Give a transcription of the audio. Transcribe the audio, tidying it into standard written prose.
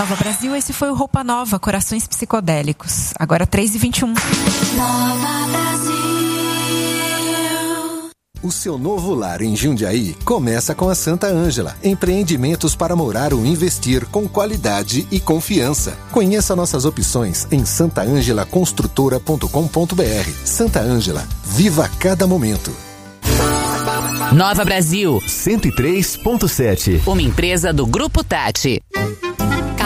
Nova Brasil, esse foi o Roupa Nova, Corações Psicodélicos. Agora 3h21. Nova Brasil. O seu novo lar em Jundiaí começa com a Santa Ângela. Empreendimentos para morar ou investir com qualidade e confiança. Conheça nossas opções em santaangelaconstrutora.com.br. Santa Ângela, viva cada momento. Nova Brasil 103.7. Uma empresa do Grupo Tati.